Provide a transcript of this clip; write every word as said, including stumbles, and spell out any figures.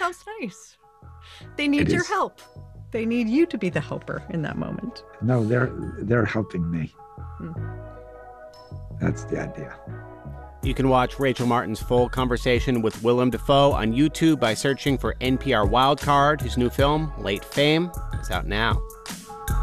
sounds nice. They need It your is. help. They need you to be the helper in that moment. No, they're they're helping me. Hmm. That's the idea. You can watch Rachel Martin's full conversation with Willem Dafoe on YouTube by searching for N P R Wildcard. His new film, Late Fame, is out now.